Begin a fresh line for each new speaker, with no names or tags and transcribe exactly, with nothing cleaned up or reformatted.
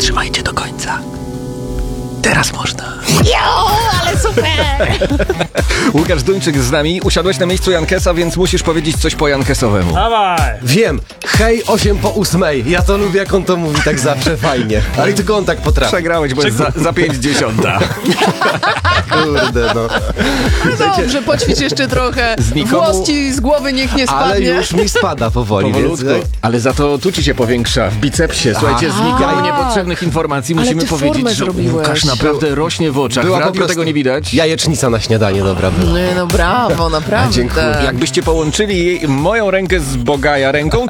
Wytrzymajcie do końca. Teraz można.
Jo, ale super!
Łukasz Duńczyk z nami. Usiadłeś na miejscu Jankesa, więc musisz powiedzieć coś po jankesowemu.
Dawaj!
Wiem, hej, osiem po ósmej. Ja to lubię, jak on to mówi tak zawsze fajnie. Ale tylko on tak potrafi.
Przegrałeś, bo jest za, za pięć dziesiąta.
Kurde, no.
Dobrze, poćwicz jeszcze trochę.
Znikomu-
Włos ci z głowy niech nie
Ale
spadnie.
już mi spada powoli,
Powolutku.
więc...
Ale za to tu ci się powiększa w bicepsie. Słuchajcie, z nikomu niepotrzebnych informacji
Ale
musimy
ty
powiedzieć,
formę
że
zrobiłeś.
Łukasz naprawdę rośnie w oczach.
Była
W
po
radiu
prostu
tego nie widać.
Jajecznica na śniadanie, dobra była.
Nie, no brawo, naprawdę.
dziękuję.
Jakbyście połączyli moją rękę z Bogaja ręką,